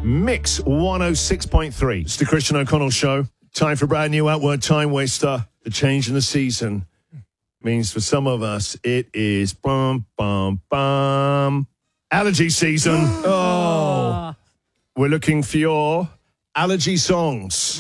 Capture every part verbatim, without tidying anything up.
Mix one oh six point three. It's the Christian O'Connell Show. Time for a brand new Outward Time Waster. The change in the season means for some of us it is bum, bum, bum. Allergy season. Oh. We're looking for your allergy songs.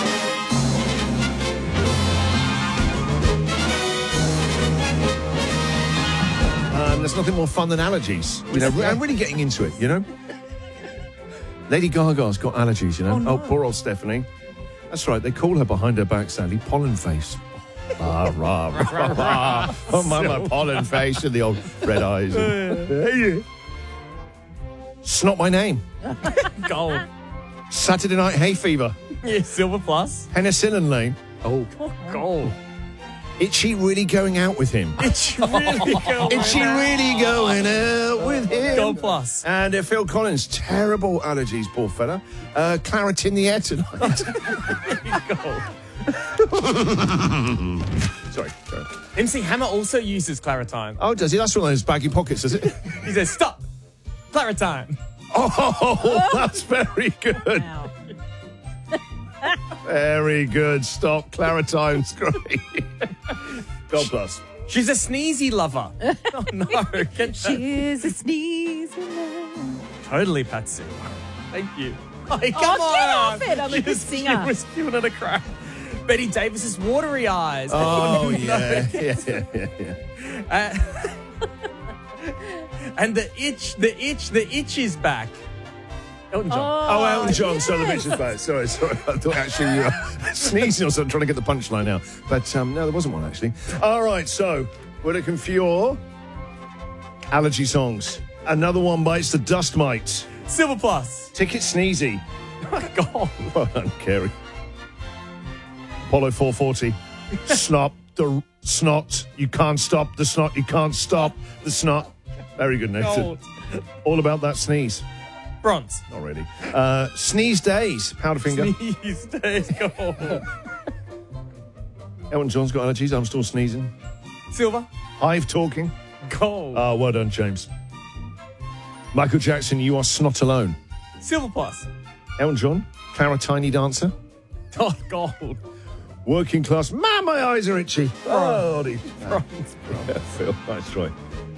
Um, there's nothing more fun than allergies. You know, I'm really getting into it, you know? Lady Gaga's got allergies, you know? Oh, no. Oh, poor old Stephanie. That's right, they call her behind her back, Sally, pollen face. Ah, rah, rah, rah. Oh, my, my pollen face and the old red eyes. And... Snot my name. Gold. Saturday Night Hay Fever. Yeah, silver plus. Penicillin Lane. Oh, gold. Itchy really going out with him. Itchy really going Itchy really going out with him. Gold plus. And uh, Phil Collins, terrible allergies, poor fella. Uh, claret in the air tonight. Sorry, sorry. M C Hammer also uses Claritine. Oh, does he? That's one of those baggy pockets, does it? He says, stop! Claritine. Oh, that's very good. Wow. Very good. Stop. Claritine's great. God bless. She's a sneezy lover. Oh, no. Get She that. is a sneeze. Totally, Patsy. Thank you. Oh, come Oh, on. get off it. I'm a She good was- singer. She was giving it a crack. Betty Davis's watery eyes. Oh, No. yeah. yeah, yeah, yeah, yeah. Uh, and the itch, the itch, the itch is back. Elton John. Oh, Elton John, yes. so the bitch is back. Sorry, sorry. I thought actually you were sneezing or something, trying to get the punchline now. But um, no, there wasn't one, actually. All right, so we're looking for your allergy songs. Another one bites the dust mite. Silver plus. Ticket Sneezy. Oh, God. Well done, Kerry. Apollo four forty. Snot, the snot. You can't stop the snot. You can't stop the snot. Very good, Nathan. Gold. All about that sneeze. Bronze. Not really. Uh, sneeze days. Powderfinger. Sneeze days. Gold. Elton John's got allergies. I'm still sneezing. Silver. Hive talking. Gold. Ah, well done, James. Michael Jackson, You Are Snot Alone. Silver plus. Elton John, Clara Tiny Dancer. Oh, gold. Working Class. Man, my eyes are itchy. Oh, Bronze. yeah, Phil, nice try.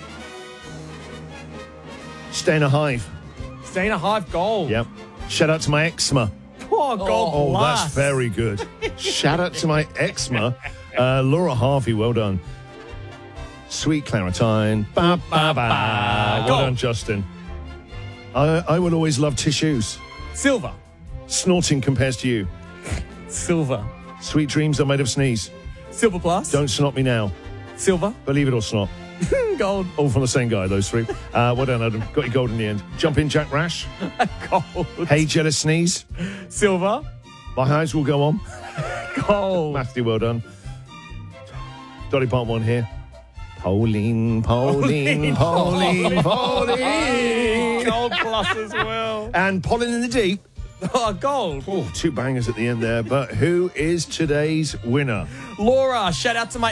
Stay in a Hive. Stay in a hive. Gold. Yep. Shout out to my eczema. Oh, gold Oh, plus. that's very good. Shout out to my eczema. Uh, Laura Harvey, well done. Sweet Claritine. Ba, ba, ba. Well Go. done, Justin. I, I will always love tissues. Silver. Snorting compares to you. Silver. Sweet dreams are made of sneeze. Silver plus. Don't snot me now. Silver. Believe it or snot. Gold. All from the same guy, those three. Uh, well done, Adam. Got your gold in the end. Jump in, Jack Rash. Gold. Hey, jealous sneeze. Silver. My eyes will go on. Gold. Matthew, well done. Dolly Parton one here. Pauline, Pauline, Pauline, Pauline. Gold plus as well. And Pollen in the Deep. Oh, gold. Oh, two bangers at the end there. But who is today's winner? Laura, shout out to my